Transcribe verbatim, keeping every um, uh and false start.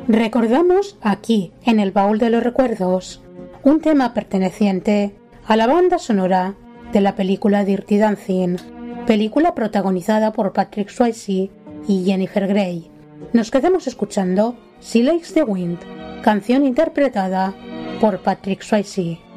Recordamos aquí, en el baúl de los recuerdos, un tema perteneciente a la banda sonora de la película Dirty Dancing, película protagonizada por Patrick Swayze y Jennifer Grey. Nos quedamos escuchando She Likes the Wind, canción interpretada por Patrick Swayze.